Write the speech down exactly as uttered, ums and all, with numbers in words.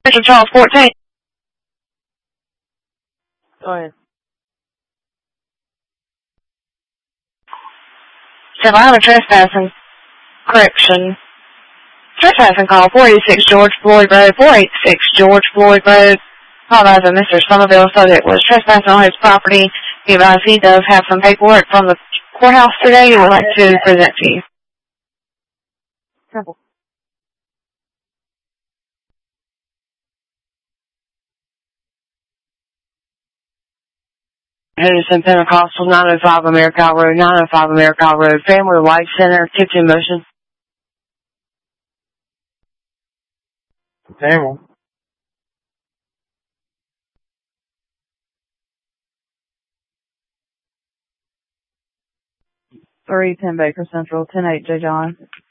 Richard Charles fourteen. Go ahead. So I have a trespassing correction. Trespassing call, four eighty-six George Floyd Road, four eighty-six George Floyd Road. Called as a Mister Somerville subject was trespassing on his property. He advised he does have some paperwork from the courthouse today he would like to present to you. Simple. Henderson Pentecostal, nine oh five America Road, nine oh five America Road, Family Life Center, kitchen motion. Table. three ten Baker Central, ten eight J. John.